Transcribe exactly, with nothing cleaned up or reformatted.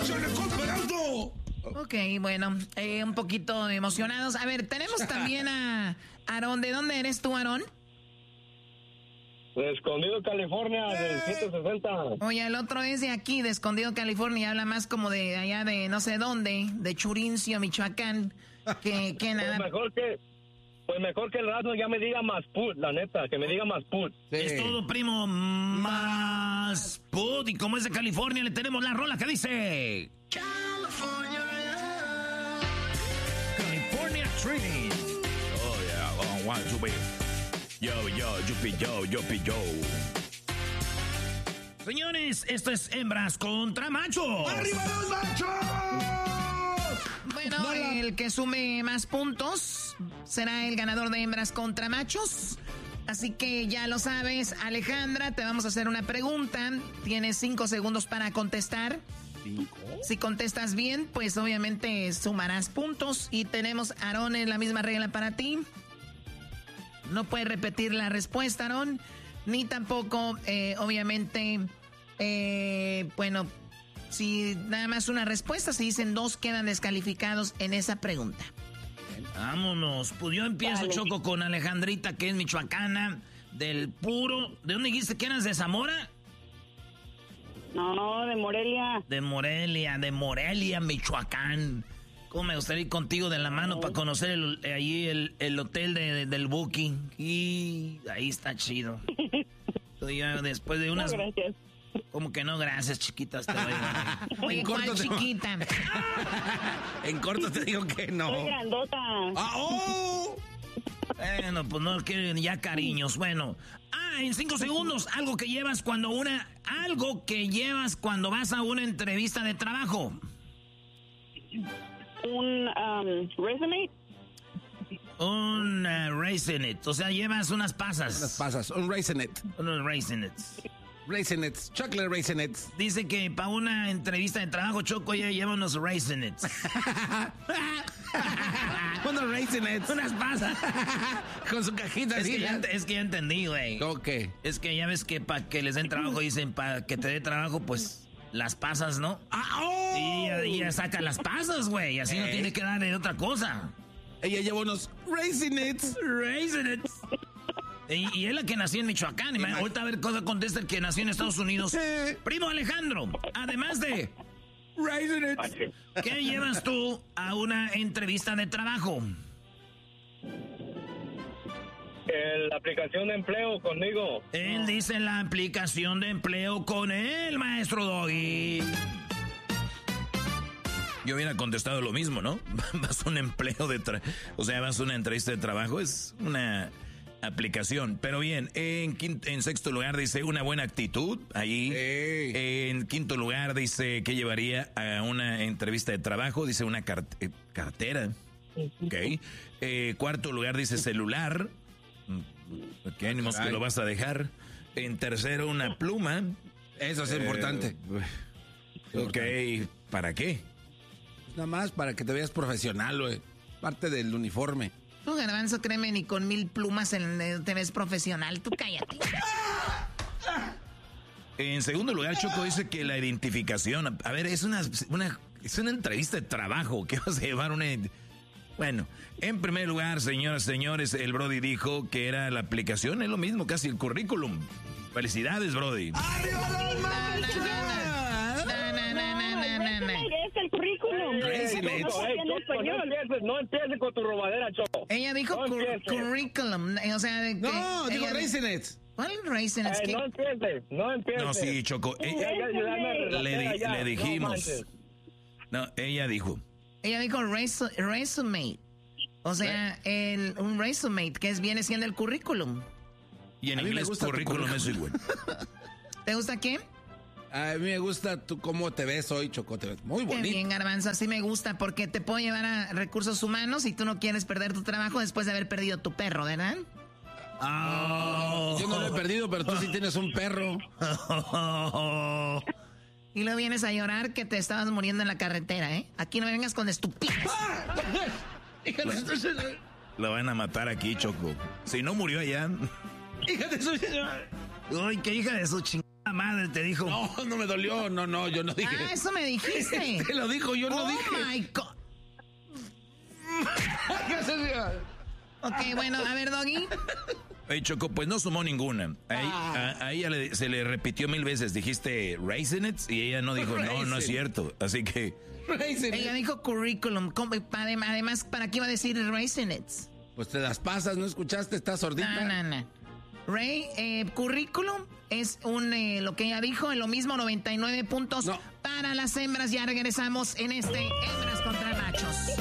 Ok, bueno, eh, un poquito emocionados. A ver, tenemos también a Aarón. ¿De dónde eres tú, Aarón? De Escondido, California, del siete sesenta. Oye, el otro es de aquí, de Escondido, California. Habla más como de allá de no sé dónde, de Churincio, Michoacán, que, que nada. Pues mejor que, pues mejor que el rato ya me diga más put, la neta, que me diga más put. Sí. Es todo, primo, más put. Y como es de California, le tenemos la rola que dice... California, California Tree. Oh, yeah, oh, one, two, three. Yo, yo, yupi, yo, yupi, yo. Señores, esto es hembras contra machos. ¡Arriba los machos! Bueno, no, no. El que sume más puntos será el ganador de hembras contra machos. Así que ya lo sabes, Alejandra, te vamos a hacer una pregunta. Tienes cinco segundos para contestar. ¿Cinco? Si contestas bien, pues obviamente sumarás puntos. Y tenemos, Aarón, en la misma regla para ti. No puedes repetir la respuesta, Aarón. Ni tampoco, eh, obviamente, eh, bueno, si nada más una respuesta, si dicen dos, quedan descalificados en esa pregunta. Vámonos. Pues yo empiezo, vale. Choco, con Alejandrita, que es michoacana, del puro... ¿De dónde dijiste que eras? ¿De Zamora? No, de Morelia. De Morelia, de Morelia, Michoacán. ¿Cómo me gustaría ir contigo de la mano para conocer el, allí el, el hotel de, de, del Booking? Y ahí está chido. Yo, después de unas... No, gracias. ¿Cómo que no? Gracias, chiquitas. Te doy, Oye, ¿cuál te... chiquita? En corto te digo que no. Soy grandota. ¡Ah, oh! Bueno, pues no quieren ya cariños. Bueno. Ah, en cinco segundos. Algo que llevas cuando una... Algo que llevas cuando vas a una entrevista de trabajo. Un um, resume. Un uh, raisinit. O sea, llevas unas pasas. Unas pasas. Un raisinit. Unos raisinits. Raisinets. Chocolate raisinets. Dice que para una entrevista de trabajo, Choco ya lleva unos raisinets. Unos raisinets. Unas pasas. Con su cajita. Es, así, que ya, es que ya entendí, güey. Ok. Es que ya ves que para que les den trabajo, dicen para que te dé trabajo, pues... Las pasas, ¿no? ¡Ah, oh! Y ella saca las pasas, güey. Así eh. no tiene que darle otra cosa. Ella lleva unos raisinets. Raisinets. Y, y es la que nació en Michoacán. Y ahorita a ver cosa contesta el que nació en Estados Unidos. Eh. Primo Alejandro, además de raisinets, ¿qué llevas tú a una entrevista de trabajo? La aplicación de empleo conmigo. Él dice la aplicación de empleo con él, maestro Doggy. Yo hubiera contestado lo mismo, ¿no? Vas a un empleo de... Tra- o sea, vas a una entrevista de trabajo, es una aplicación. Pero bien, en, quinto, en sexto lugar dice una buena actitud, ahí. Hey. En quinto lugar dice que llevaría a una entrevista de trabajo, dice una cart- eh, cartera. Ok. Eh, cuarto lugar dice celular. ¿Qué ánimos que lo vas a dejar? En tercero, una pluma. Eso es eh, importante. Ok, ¿para qué? Pues nada más para que te veas profesional, güey. Parte del uniforme. Tú, Garbanzo, créeme, ni con mil plumas en, te ves profesional. Tú cállate. En segundo lugar, Choco dice que la identificación... A ver, es una, una, es una entrevista de trabajo. ¿Qué vas a llevar una... Bueno, en primer lugar, señoras y señores, el Brody dijo que era la aplicación, es lo mismo, casi el currículum. Felicidades, Brody. ¡Arriba los machos! No, no, no, no, no, no. Es el currículum. No empieces con tu robadera, Choco. Ella dijo no cur- currículum, o sea... De, no, de, dijo raisinets. ¿Cuál raisinets? Eh, no empieces, no empieces. No, sí, Choco. Ella, le, di, le dijimos. No, no, ella dijo... Ella dijo resu- resume. O sea, el, un resume, que es, viene siendo el currículum. Y en inglés currículum es igual. ¿Te gusta qué? A mí me gusta tú cómo te ves hoy, Choco. Te ves muy bonito. Qué bien, Garbanzo. Así me gusta porque te puedo llevar a recursos humanos y tú no quieres perder tu trabajo después de haber perdido tu perro, ¿verdad? Oh. Yo no lo he perdido, pero tú sí tienes un perro. Y luego vienes a llorar que te estabas muriendo en la carretera, ¿eh? Aquí no me vengas con estupidez. Lo van a matar aquí, Choco. Si no murió allá. Hija de su... Ay, qué hija de su chingada madre, te dijo. No, no me dolió, no, no, yo no dije. Ah, eso me dijiste. Te lo dijo, yo no oh dije. Oh my God. Ok, bueno, a ver, Doggy. Hey, Choco, pues no sumó ninguna. A, ah. a, a ella le, se le repitió mil veces. Dijiste Raisinets y ella no dijo, no, no es cierto. Así que... Raisinets. Ella dijo curriculum. Además, ¿para qué iba a decir Raisinets? Pues te las pasas, ¿no escuchaste? ¿Estás sordita? No, no, no. Ray, eh, currículum es un, eh, lo que ella dijo, en lo mismo, noventa y nueve puntos no. para las hembras. Ya regresamos en este Hembras contra Machos.